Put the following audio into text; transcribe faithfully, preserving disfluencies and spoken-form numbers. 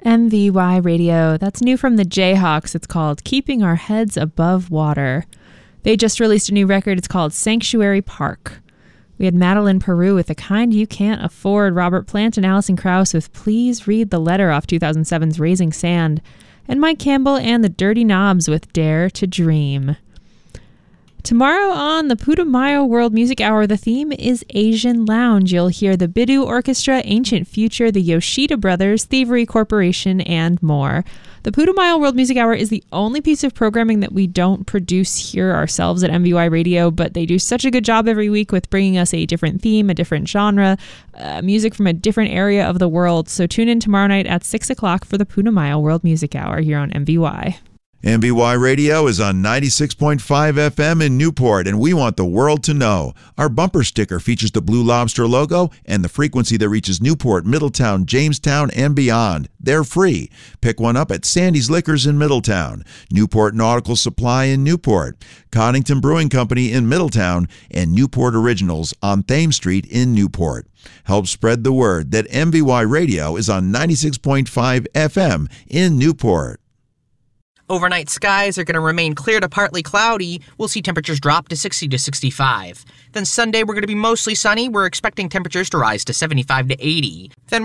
M V Y Radio. That's new from the Jayhawks. It's called Keeping Our Heads Above Water. They just released a new record. It's called Sanctuary Park. We had Madeline Peru with The Kind You Can't Afford, Robert Plant and Alison Krauss with Please Read the Letter off two thousand seven's Raising Sand, and Mike Campbell and the Dirty Knobs with Dare to Dream. Tomorrow on the Putumayo World Music Hour, the theme is Asian Lounge. You'll hear the Bidu Orchestra, Ancient Future, the Yoshida Brothers, Thievery Corporation, and more. The Putumayo World Music Hour is the only piece of programming that we don't produce here ourselves at M V Y Radio, but they do such a good job every week with bringing us a different theme, a different genre, uh, music from a different area of the world. So tune in tomorrow night at six o'clock for the Putumayo World Music Hour here on M V Y. M V Y Radio is on ninety-six point five F M in Newport, and we want the world to know. Our bumper sticker features the Blue Lobster logo and the frequency that reaches Newport, Middletown, Jamestown, and beyond. They're free. Pick one up at Sandy's Liquors in Middletown, Newport Nautical Supply in Newport, Coddington Brewing Company in Middletown, and Newport Originals on Thames Street in Newport. Help spread the word that M V Y Radio is on ninety-six point five F M in Newport. Overnight skies are going to remain clear to partly cloudy. We'll see temperatures drop to sixty to sixty-five. Then Sunday, we're going to be mostly sunny. We're expecting temperatures to rise to seventy-five to eighty. Then